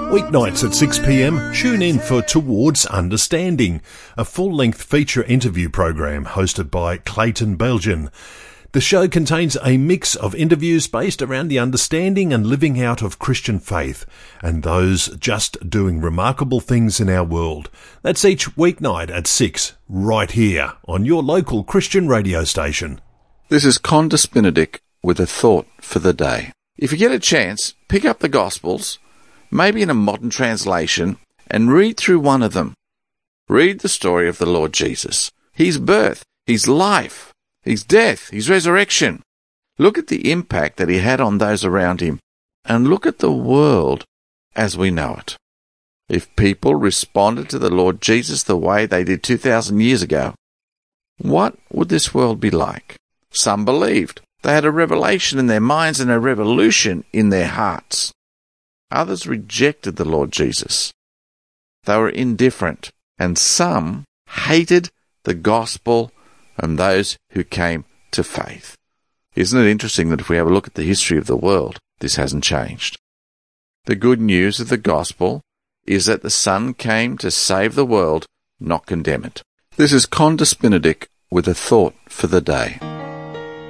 Weeknights at 6 p.m, tune in for Towards Understanding, a full-length feature interview program hosted by Clayton Belgian. The show contains a mix of interviews based around the understanding and living out of Christian faith and those just doing remarkable things in our world. That's each weeknight at 6, right here on your local Christian radio station. This is Condis Benedict with a thought for the day. If you get a chance, pick up the Gospels, maybe in a modern translation, and read through one of them. Read the story of the Lord Jesus, his birth, his life, his death, his resurrection. Look at the impact that he had on those around him, and look at the world as we know it. If people responded to the Lord Jesus the way they did 2,000 years ago, what would this world be like? Some believed. They had a revelation in their minds and a revolution in their hearts. Others rejected the Lord Jesus. They were indifferent, and some hated the gospel and those who came to faith. Isn't it interesting that if we have a look at the history of the world, this hasn't changed? The good news of the gospel is that the Son came to save the world, not condemn it. This is Condis Benedict with a thought for the day.